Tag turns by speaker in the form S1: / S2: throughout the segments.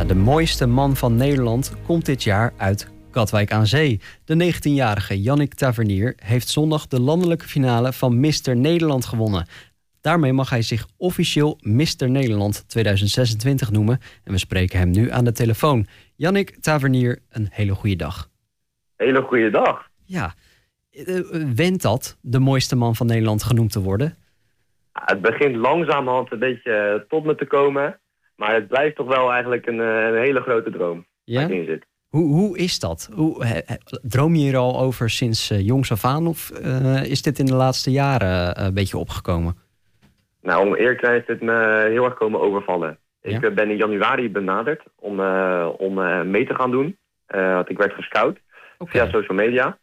S1: Ja, de mooiste man van Nederland komt dit jaar uit Katwijk aan Zee. De 19-jarige Yannick Tavernier heeft zondag de landelijke finale van Mr. Nederland gewonnen. Daarmee mag hij zich officieel Mr. Nederland 2026 noemen. En we spreken hem nu aan de telefoon. Yannick Tavernier, een hele goede dag.
S2: Hele goede dag.
S1: Ja, went dat de mooiste man van Nederland genoemd te worden?
S2: Het begint langzamerhand een beetje tot me te komen. Maar het blijft toch wel eigenlijk een hele grote droom.
S1: Ja?
S2: Waar ik in zit.
S1: Hoe is dat? Droom je hier al over sinds jongs af aan? Of is dit in de laatste jaren een beetje opgekomen?
S2: Nou, om eerlijk te zijn is het me heel erg komen overvallen.
S1: Ja?
S2: Ik ben in januari benaderd om mee te gaan doen. Want ik werd gescout via social media.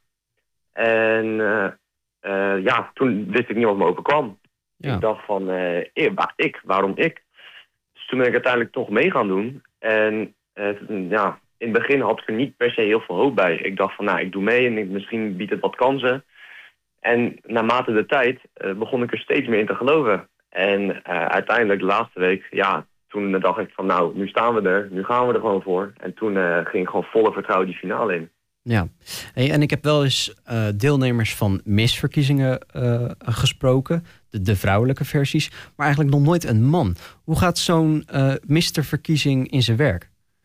S2: En toen wist ik niet wat me overkwam. Ja. Ik dacht van, waarom ik? Dus toen ben ik uiteindelijk toch mee gaan doen. En in het begin had ik er niet per se heel veel hoop bij. Ik dacht van, ik doe mee en misschien biedt het wat kansen. En naarmate de tijd begon ik er steeds meer in te geloven. En uiteindelijk de laatste week, toen dacht ik van nu staan we er, nu gaan we er gewoon voor. En toen ging ik gewoon volle vertrouwen die finale in.
S1: Ja, en ik heb wel eens deelnemers van misverkiezingen gesproken, de vrouwelijke versies, maar eigenlijk nog nooit een man. Hoe gaat zo'n misterverkiezing in zijn werk?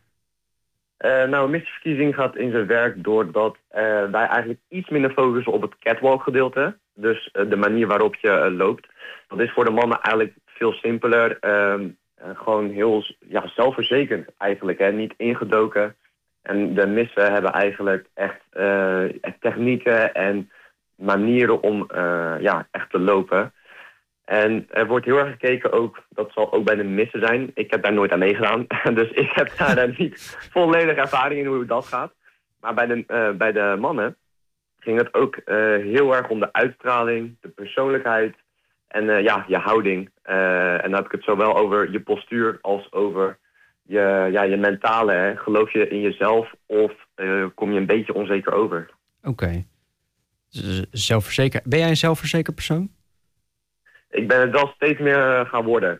S2: Een misterverkiezing gaat in zijn werk doordat wij eigenlijk iets minder focussen op het catwalk gedeelte. Dus de manier waarop je loopt. Dat is voor de mannen eigenlijk veel simpeler. Gewoon heel zelfverzekerd eigenlijk. Hè? Niet ingedoken. En de missen hebben eigenlijk echt technieken en manieren om echt te lopen. En er wordt heel erg gekeken ook, dat zal ook bij de missen zijn. Ik heb daar nooit aan meegedaan, dus ik heb daar niet volledige ervaring in hoe dat gaat. Maar bij de mannen ging het ook heel erg om de uitstraling, de persoonlijkheid en je houding. En dan heb ik het zowel over je postuur als over je mentale. Hè. Geloof je in jezelf of kom je een beetje onzeker over?
S1: Oké. Zelfverzekerd. Ben jij een zelfverzekerd persoon?
S2: Ik ben het wel steeds meer gaan worden.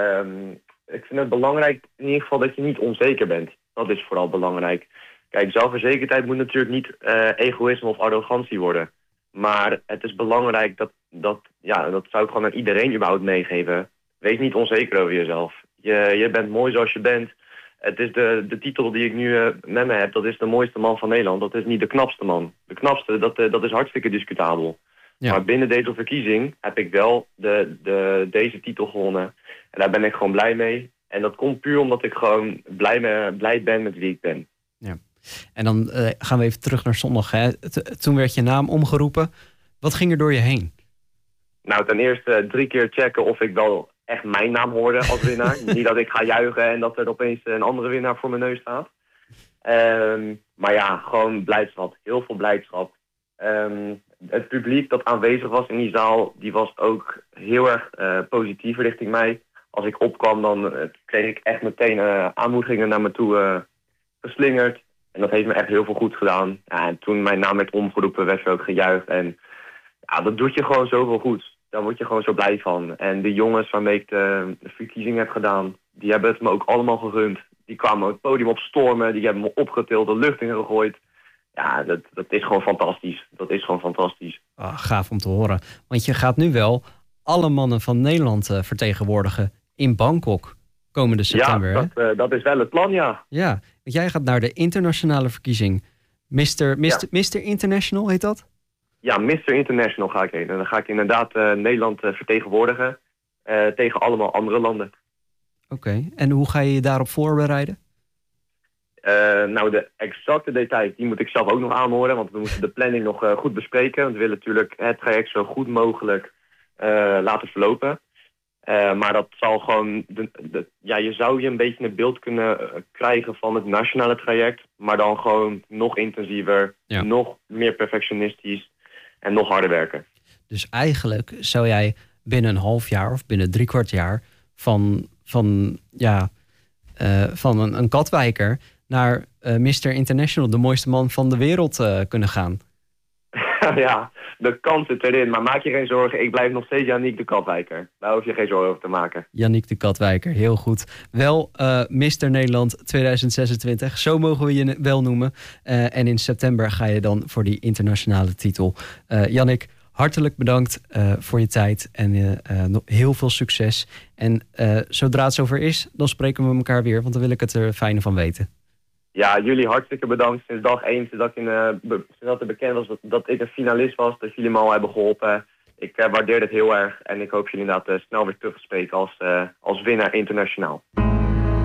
S2: Ik vind het belangrijk in ieder geval dat je niet onzeker bent. Dat is vooral belangrijk. Kijk, zelfverzekerdheid moet natuurlijk niet egoïsme of arrogantie worden. Maar het is belangrijk dat zou ik gewoon aan iedereen überhaupt meegeven. Wees niet onzeker over jezelf. Je bent mooi zoals je bent. Het is de titel die ik nu met me heb, dat is de mooiste man van Nederland. Dat is niet de knapste man. De knapste, dat is hartstikke discutabel. Ja. Maar binnen deze verkiezing heb ik wel deze titel gewonnen. En daar ben ik gewoon blij mee. En dat komt puur omdat ik gewoon blij ben met wie ik ben.
S1: Ja. En dan gaan we even terug naar zondag. Hè? Toen werd je naam omgeroepen. Wat ging er door je heen?
S2: Nou, ten eerste 3 keer checken of ik wel echt mijn naam hoorde als winnaar. Niet dat ik ga juichen en dat er opeens een andere winnaar voor mijn neus staat. Maar gewoon blijdschap. Heel veel blijdschap. Het publiek dat aanwezig was in die zaal, die was ook heel erg positief richting mij. Als ik opkwam, dan kreeg ik echt meteen aanmoedigingen naar me toe geslingerd. En dat heeft me echt heel veel goed gedaan. Ja, en toen mijn naam werd omgeroepen, werd er ook gejuicht. En dat doet je gewoon zoveel goed. Daar word je gewoon zo blij van. En de jongens waarmee ik de verkiezing heb gedaan, die hebben het me ook allemaal gegund. Die kwamen het podium op stormen, die hebben me opgetild, de lucht in gegooid. Ja, dat is gewoon fantastisch. Dat is gewoon fantastisch.
S1: Gaaf om te horen. Want je gaat nu wel alle mannen van Nederland vertegenwoordigen in Bangkok komende september.
S2: Ja, dat is wel het plan, ja.
S1: Ja, want jij gaat naar de internationale verkiezing. Mr. International heet dat?
S2: Ja, Mr. International ga ik heen. En dan ga ik inderdaad Nederland vertegenwoordigen tegen allemaal andere landen.
S1: Oké, en hoe ga je je daarop voorbereiden?
S2: De exacte details, die moet ik zelf ook nog aanhoren. Want we moeten de planning nog goed bespreken. Want we willen natuurlijk het traject zo goed mogelijk laten verlopen. Maar dat zal gewoon... je zou je een beetje een beeld kunnen krijgen van het nationale traject. Maar dan gewoon nog intensiever, nog meer perfectionistisch en nog harder werken. Dus
S1: eigenlijk zou jij binnen een half jaar of binnen 3/4 jaar van een Katwijker naar Mr. International, de mooiste man van de wereld, kunnen gaan.
S2: Ja, de kans zit erin. Maar maak je geen zorgen, ik blijf nog steeds Yannick de Katwijker. Daar hoef je geen zorgen over te maken.
S1: Yannick de Katwijker, heel goed. Wel Mr. Nederland 2026, zo mogen we je wel noemen. En in september ga je dan voor die internationale titel. Yannick, hartelijk bedankt voor je tijd en nog heel veel succes. En zodra het zover is, dan spreken we elkaar weer, want dan wil ik het er fijne van weten.
S2: Ja, jullie hartstikke bedankt sinds dag 1, sinds dat het bekend was dat ik een finalist was, dat jullie me al hebben geholpen. Ik waardeer het heel erg en ik hoop jullie inderdaad snel weer terug te spreken als winnaar internationaal.